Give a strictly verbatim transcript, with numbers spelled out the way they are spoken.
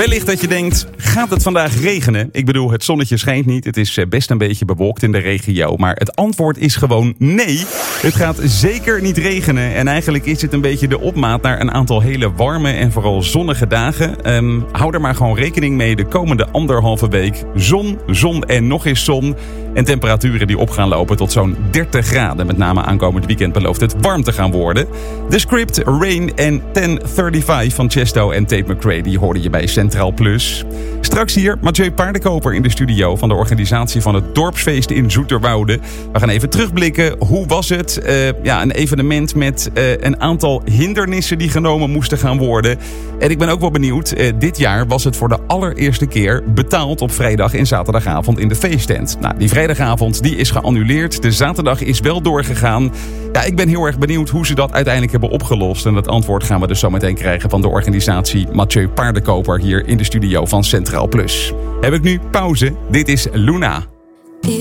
Wellicht dat je denkt, gaat het vandaag regenen? Ik bedoel, het zonnetje schijnt niet. Het is best een beetje bewolkt in de regio. Maar het antwoord is gewoon nee. Het gaat zeker niet regenen. En eigenlijk is het een beetje de opmaat naar een aantal hele warme en vooral zonnige dagen. Um, hou er maar gewoon rekening mee de komende anderhalve week. Zon, zon en nog eens zon. En temperaturen die op gaan lopen tot zo'n dertig graden. Met name aankomend weekend belooft het warm te gaan worden. De Script, Rain en tien vijfendertig van Chesto en Tate McRae, die hoorde je bij Centraal Plus. Straks hier Mathieu Paardenkoper in de studio van de organisatie van het dorpsfeest in Zoeterwoude. We gaan even terugblikken. Hoe was het? Uh, ja, een evenement met uh, een aantal hindernissen die genomen moesten gaan worden. En ik ben ook wel benieuwd. Uh, dit jaar was het voor de allereerste keer betaald op vrijdag en zaterdagavond in de feesttent. Nou, die vrijdagavond die is geannuleerd. De zaterdag is wel doorgegaan. Ja, ik ben heel erg benieuwd hoe ze dat uiteindelijk hebben opgelost. En dat antwoord gaan we dus zo meteen krijgen van de organisatie Mathieu Paardenkoper hier in de studio van Centraal Plus. Heb ik nu pauze? Dit is Luna.